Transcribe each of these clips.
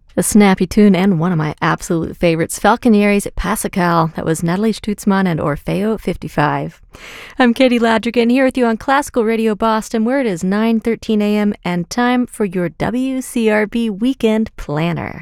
A snappy tune and one of my absolute favorites, Falconieri's Pascal. That was Natalie Stutzman and Orfeo 55. I'm Katie Ladrigan here with you on Classical Radio Boston, where it is 9:13 a.m. and time for your WCRB Weekend Planner.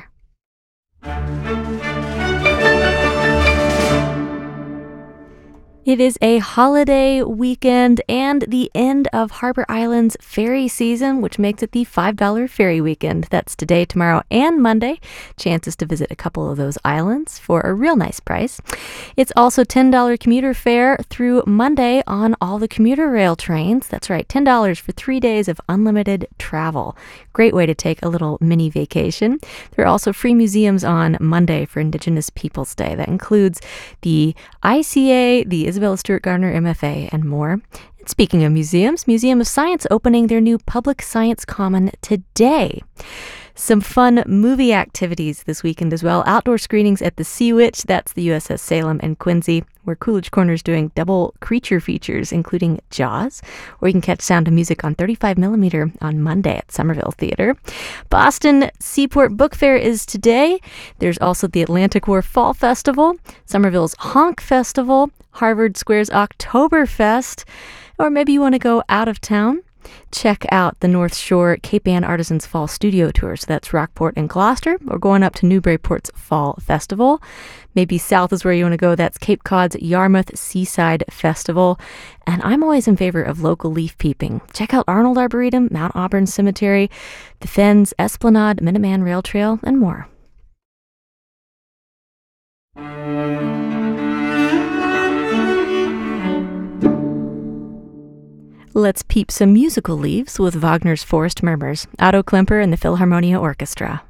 It is a holiday weekend and the end of Harbor Island's ferry season, which makes it the $5 ferry weekend. That's today, tomorrow, and Monday. Chances to visit a couple of those islands for a real nice price. It's also $10 commuter fare through Monday on all the commuter rail trains. That's right, $10 for 3 days of unlimited travel. Great way to take a little mini vacation. There are also free museums on Monday for Indigenous Peoples Day. That includes the ICA, the Isabella Stewart Gardner MFA, and more. And speaking of museums, Museum of Science opening their new Public Science Common today. Some fun movie activities this weekend as well. Outdoor screenings at the Sea Witch, that's the USS Salem and Quincy, where Coolidge Corner's doing double creature features, including Jaws. Or you can catch Sound of Music on 35mm on Monday at Somerville Theater. Boston Seaport Book Fair is today. There's also the Atlantic Wharf Fall Festival, Somerville's Honk Festival, Harvard Square's Oktoberfest, or maybe you want to go out of town. Check out the North Shore Cape Ann Artisans Fall Studio Tour. So that's Rockport and Gloucester, or going up to Newburyport's Fall Festival. Maybe south is where you want to go. That's Cape Cod's Yarmouth Seaside Festival. And I'm always in favor of local leaf peeping. Check out Arnold Arboretum, Mount Auburn Cemetery, the Fens, Esplanade, Minuteman Rail Trail, and more. Let's peep some musical leaves with Wagner's Forest Murmurs, Otto Klemper and the Philharmonia Orchestra.